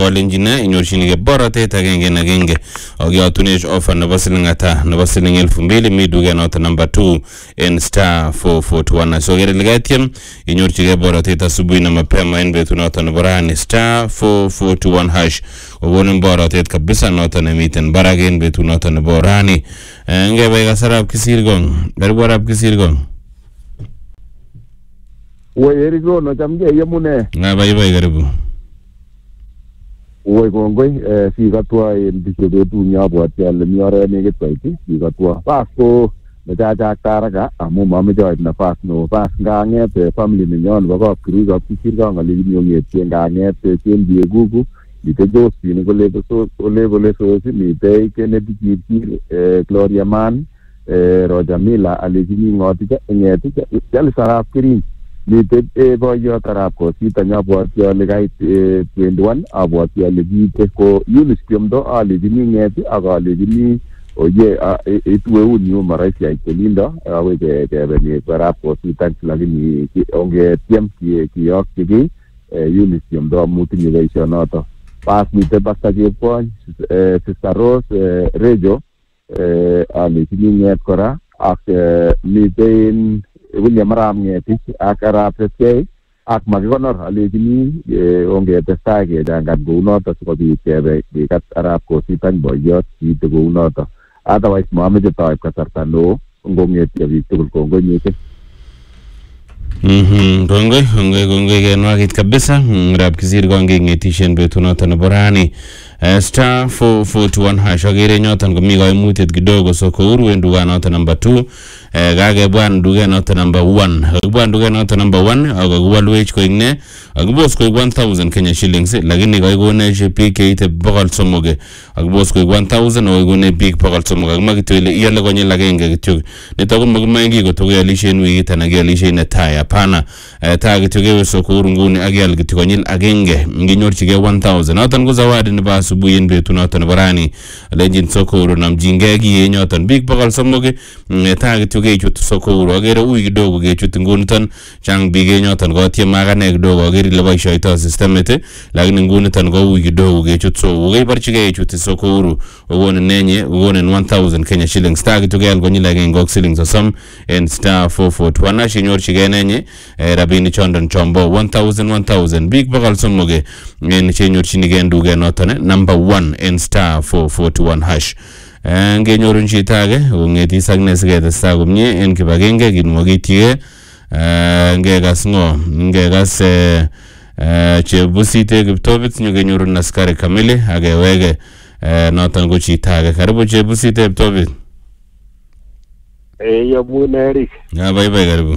kolenjine inyorchinige borotet agenge en agenge ak yotunech offer nebo siling ata nebo siling 2000 mi duket noton number 2 en star 441 so gere ligatiem inyorchige borotet asubuhi na mapema en betut noton nebo rani star 441 hash kogonin borotet kabisa noton nemiten barak en betut noton nebo rani ngebe kasarab kisirgong karibu arab kisirgong Woi Erigo no chamge yamune bye karibu Woi kongoi sikatwa en bichu betu nyabwati ale mi oret nekit koiti sikatwa pasto mechacha taraka amu mameche oib nafas no pas nganget family nenyon nebo kapkirui kisirgong ale kinyonget nganget chenjie gugu mite Josephine kole sosi mite Kennedy Kirkir Gloria Man Roger Miller alejini ngotike ngetiche jali sarap kirin mite boyot arab ko sita nyabwati ale kait 21 abwati ale kite ko Yunis Kiomdo alejini ngeti ak alejini oye itwe unyu maraisi aitelindo awe kebe ni arab ko sita lakini onge tiem kiyok kiki Yunis Kiomdo mutinye boisionoto pas mite basta chepkony Sister Rose Rejo alejini nget kora ak mite William Ram ngetich ak arab SK ak makikonor alejini ongetestai kejangan kounoto sikobit kebe kekat arab kositany boyot kiite kounoto otherwise mameche toib kasarta neo ngong'etyo biik tugul kongoi missing. Kongoi kenwakit kabisa rab kisirgong keng'etishen betunoto nebo rani star 441 hash agere nyoton komi koimutiet kidogo so kouru en dukanoton number 2 kakebwan dukanoton number 1 kakibwan dukanoton number 1 akakiwalwech koik ne akibos koik 1000 Kenya shillings lakini kaikonech biik keite 300 akibos koik 1000 akaikonech biik 300 kakimwa kityo ile iale konyil agenge kityo nito ko makimae kiy kotokealishen wikit anan kealishen netai hapana taa kityo kewe soko nguni akial kityo konyil agenge nginyorchige 1000 noton ko zawadi nebo asubuhi en betut noton nebo rani lenjin soko namjinge kiyenyoton biik 300 taa kityo kechut soko agere ui kidogo kechut nguniton chang biik yenyoton kotiem akane kidogo agere ile boisioito systemet lakini nguniton ko ui kidogo kechut so ukeibarchige ichut soko ogonen nenye ogonen 1000 Kenya shillings taa kityo keal konyil agenge ak shillings osom en star 441 ashinyorchige nenye rabini chondon chombo 1000 big bakal somoge en chenyorchinige nduge noton number 1 en star 441 hash ngenyorun chito age ongeti sagne siketesta komie en kibagenge kinwogitie ngegas ngo ngegas chebusite kiptobit nyogenyorun askari kamili agewege noton ko chito age karibu chebusite kiptobit yamune Eric bye karibu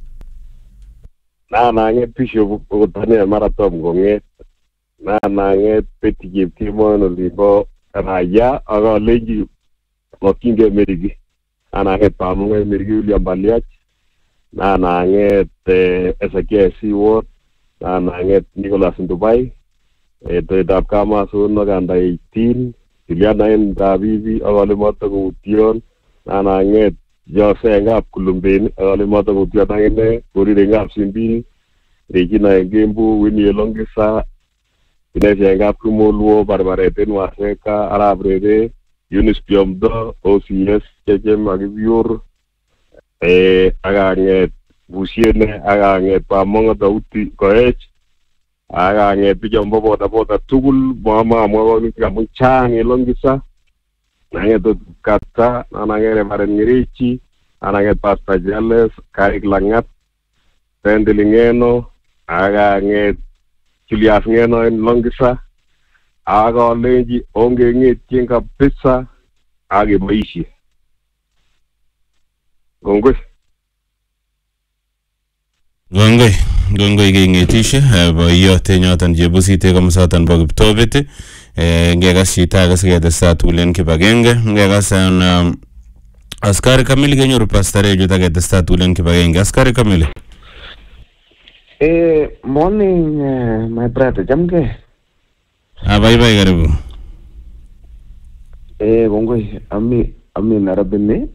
nananget Bishop okotane marathon konget nananget Betty Chepkemon olimbo Raya akalenji mokinge Merigi nananget Pamunge Merigi William Baliach nananget Ezekiel Siwot nananget Nicholas Ndubai toetab Kamasun nokanda 18 Juliana en Davivi akalemata kution nananget Jose ngap kulumbeni akalemata kution angine korire ngap Simbini Regina Ngembu Winnie Longisa Inesi ngap Kumoluo Barbareten Waseka Arabrede Yunis Kiomdo OCS Cheche Magibiur akanget Busiene akanget Pamongo Dauti Koech akanget bijombo boda tugul mama amwagoni kamu chang Longisa nanget Kata nanget Maren Ngirichi nanget Pastor Jales Karik Langat Pendelingeno akanget Julius Ngeno en Longisa akalenji ongengetien kabisa akeboisie gongoi kengetishe boiyot nyoton chebusite komsoton bo kiptobit ngekas chito age siketesta tugul en kibagenge ngekas askari kamili kenyoru pastorejut aketesta tugul en kibagenge askari kamili morning my brother jamge bye karibu kongoi ami narabini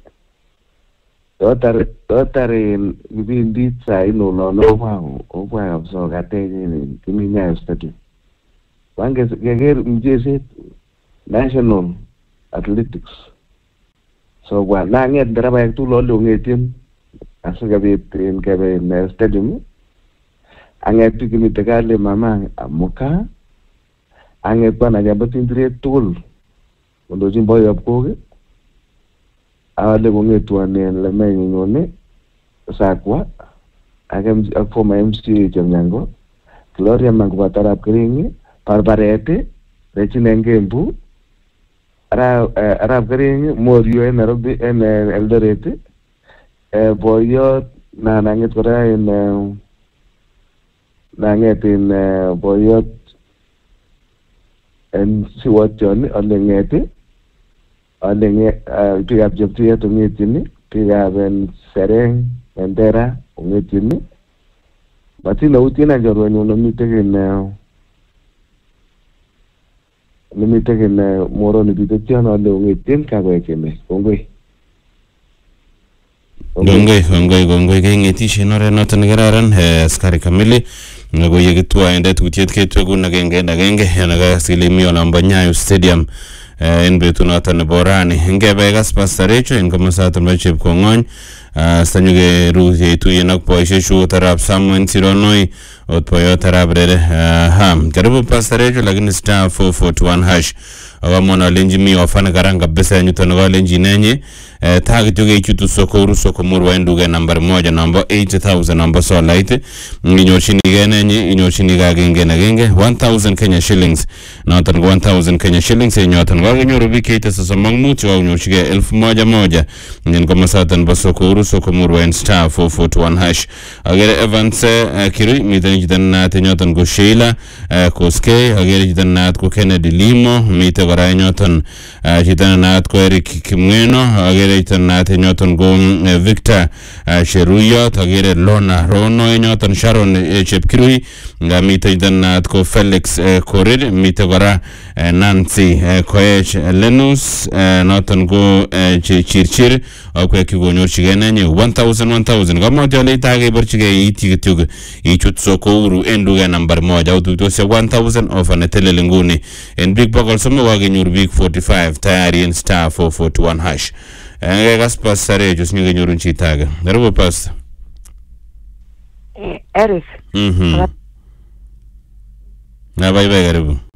Totari kipindi saa ino obwa kabisa katenyi kimi Nyayo Stadium. keker mcheset national athletics. So nang'et nderabaek tugul ole ong'etien asikobit kebe in stadium ang'et biik chemite kale mama amuka ang'et bwana chebo tindiret tugul kondochin boyob kok ale kong'etwon lemenyunyuni Sakwa ak former MCA Chemnyango Gloria Mangubat Arap Kering Barbaret Regina Ngembu Arap Kering Morio en Nairobi en Eldoret boyot na nang'et kora en nang'et in boyot en Siwotyon ole ng'et biikab Cheptuyot ong'etyin biikab Sereng Bendera ong'etyin matinautien any chorwenyun nemite kin Moroni Bitetyon ole ong'etyin kakoecheme kongoi keng'etishen oret noton nekararan askari kamili ko yekitwa ende tutiet ketwekun agenge nakasikile mi olombo Nyayo Stadium en betut noton nebo rani ngebe kas Pastor Recho en komosaton bo Chepkong'ony sanyuke ruyetuyen ak boisiechu tarab Samuel Sironoi ot boyot tarab rere karibu Pastor Recho lakini star 441 hash akamwona lenji mi ofana karanga kabisa nyutono kwa lenji nenye tagi tuge ichutu soko murwa enduge nambari 1 namba 80,000 namba solite inyochini genenye inyochini gagenge 1000 Kenya shillings noton 1000 Kenya shillings enyoton kwa nyoru bikete sasa mangmuti wa unyochige 1000 nyen kwa masatan ba soko murwa en star 441 hash agere Evans Kirui mitani jitana tenyoton ko Sheila Koske agere jitana ko Kennedy Limo mite kora nyoton jitana naat ko Eric Kimweno agere jitana naat nyoton ko Victor Sheruyot agere Lona Rono nyoton Sharon Chepkirui mite jitana naat ko Felix Korir mite kora Nancy Koech Lenus noton ko Chirchir akwe kigonyorchige nenye 1000 kamoti ole itage borchige iti kityug ichut soko uru enduga number 1 autotose 1000 of an telelinguni en big bogol somo wagenyor big 45 tayari en star 441 hash gas Pastor Recho singe nyorun chitaga karibu Pastor Eric na bye karibu